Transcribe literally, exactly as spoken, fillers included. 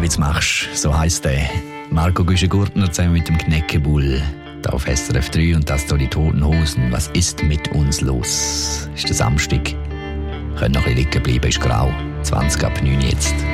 Witz machst, so heisst der. Marco Güschen-Gurtner zusammen mit dem Kneckebull. Da auf S R F drei und das hier die Toten Hosen. Was ist mit uns los? Ist der Samstag. Könnt noch ein bisschen liegen bleiben, ist grau. zwanzig ab neun jetzt.